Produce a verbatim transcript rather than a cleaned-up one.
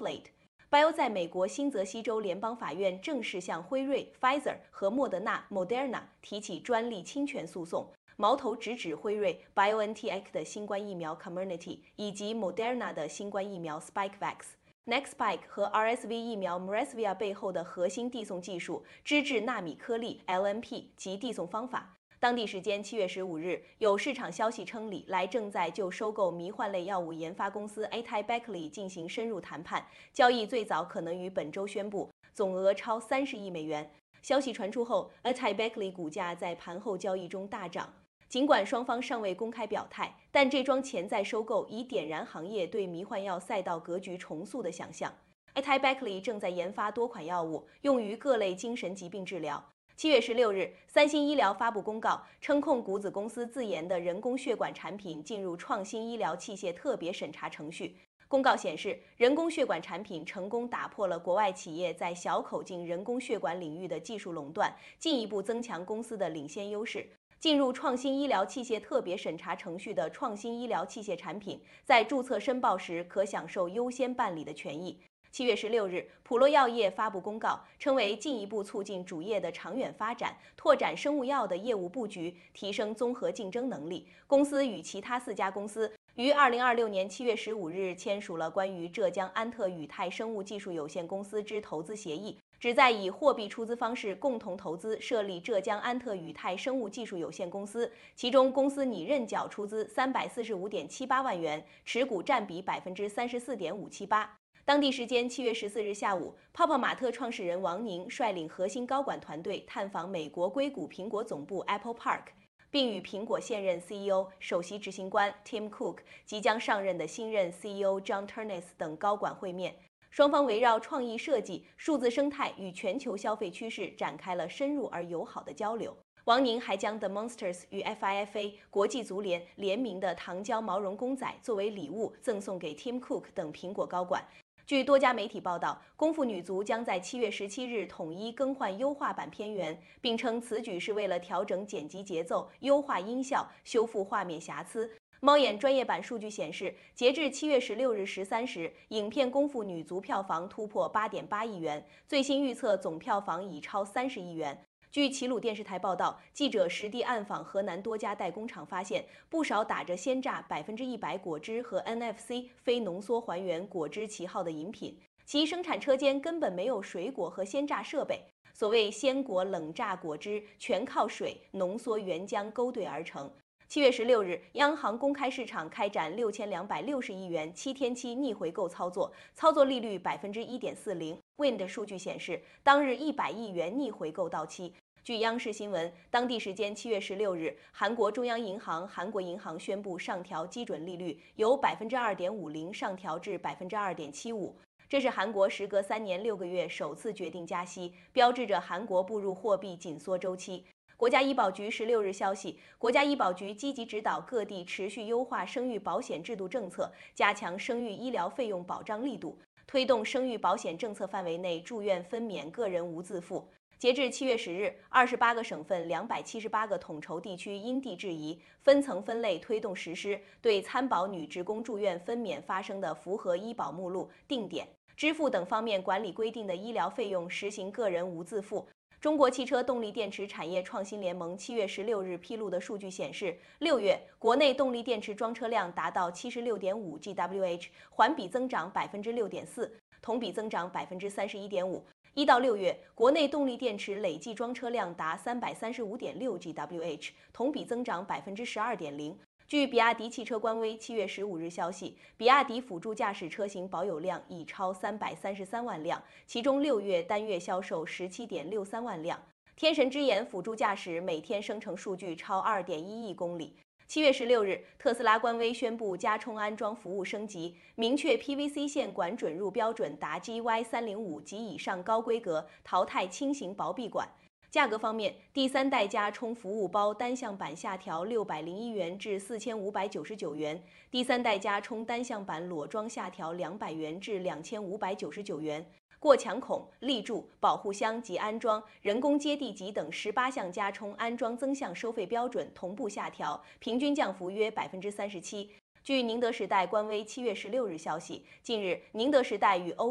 Inflate。Bio 在美国新泽西州联邦法院正式向辉瑞 Pfizer 和莫德纳 Moderna 提起专利侵权诉讼，矛头直指辉瑞 BioNTech 的新冠疫苗 Comirnaty 以及 Moderna 的新冠疫苗 Spikevax。Nextspike 和 R S V 疫苗 Mresvia 背后的核心递送技术脂质纳米颗粒 L N P 及递送方法。当地时间七月十五日，有市场消息称，李来正在就收购迷幻类药物研发公司 AtaiBeckley 进行深入谈判，交易最早可能于本周宣布，总额超三十亿美元。消息传出后 ，AtaiBeckley 股价在盘后交易中大涨。尽管双方尚未公开表态，但这桩潜在收购已点燃行业对迷幻药赛道格局重塑的想象。AtaiBeckley 正在研发多款药物，用于各类精神疾病治疗。七月十六日，三星医疗发布公告，称控股子公司自研的人工血管产品进入创新医疗器械特别审查程序。公告显示，人工血管产品成功打破了国外企业在小口径人工血管领域的技术垄断，进一步增强公司的领先优势。进入创新医疗器械特别审查程序的创新医疗器械产品，在注册申报时可享受优先办理的权益。七月十六日，普洛药业发布公告，称为进一步促进主业的长远发展，拓展生物药的业务布局，提升综合竞争能力。公司与其他四家公司于二零二六年七月十五日签署了关于浙江安特宇泰生物技术有限公司之投资协议，旨在以货币出资方式共同投资设立浙江安特宇泰生物技术有限公司，其中公司拟认缴出资三百四十五点七八万元，持股占比百分之三十四点五七八。当地时间七月十四日下午，泡泡玛特创始人王宁率领核心高管团队探访美国硅谷苹果总部 Apple Park， 并与苹果现任 C E O、首席执行官 Tim Cook、即将上任的新任 C E O John Ternus 等高管会面。双方围绕创意设计、数字生态与全球消费趋势展开了深入而友好的交流。王宁还将 The Monsters 与 F I F A 国际足联联名的糖胶毛绒公仔作为礼物赠送给 Tim Cook 等苹果高管。据多家媒体报道，功夫女足将在七月十七日统一更换优化版片源，并称此举是为了调整剪辑节奏、优化音效、修复画面瑕疵。猫眼专业版数据显示，截至七月十六日十三时，影片《功夫女足》票房突破八点八亿元，最新预测总票房已超三十亿元。据齐鲁电视台报道，记者实地暗访河南多家代工厂，发现不少打着鲜榨百分之一百果汁和 N F C 非浓缩还原果汁旗号的饮品，其生产车间根本没有水果和鲜榨设备。所谓鲜果冷榨果汁，全靠水浓缩原浆勾兑而成。七月十六日，央行公开市场开展六千两百六十亿元七天期逆回购操作，操作利率百分之一点四零。Wind 数据显示，当日一百亿元逆回购到期。据央视新闻，当地时间七月十六日，韩国中央银行韩国银行宣布上调基准利率，由百分之二点五零上调至百分之二点七五。这是韩国时隔三年六个月首次决定加息，标志着韩国步入货币紧缩周期。国家医保局十六日消息，国家医保局积极指导各地持续优化生育保险制度政策，加强生育医疗费用保障力度，推动生育保险政策范围内住院分娩个人无自付。截至七月十日，二十八个省份、两百七十八个统筹地区因地制宜，分层分类推动实施，对参保女职工住院分娩发生的符合医保目录、定点、支付等方面管理规定的医疗费用实行个人无自付。中国汽车动力电池产业创新联盟七月十六日披露的数据显示，六月国内动力电池装车量达到七十六点五 G W H， 环比增长百分之六点四，同比增长百分之三十一点五。一到六月，国内动力电池累计装车量达三百三十五点六 G W H， 同比增长百分之十二点零。据比亚迪汽车官微七月十五日消息，比亚迪辅助驾驶车型保有量已超三百三十三万辆，其中六月单月销售十七点六三万辆。天神之眼辅助驾驶每天生成数据超二点一亿公里。七月十六日，特斯拉官微宣布加充安装服务升级，明确 P V C 线管准入标准达 G Y 三零五及以上高规格，淘汰轻型薄壁管。价格方面，第三代加充服务包单向版下调六百零一元至四千五百九十九元，第三代加充单向版裸装下调两百元至两千五百九十九元。过墙孔、立柱、保护箱及安装、人工接地级等十八项加充安装增项收费标准同步下调，平均降幅约百分之三十七。据宁德时代官微七月十六日消息，近日宁德时代与欧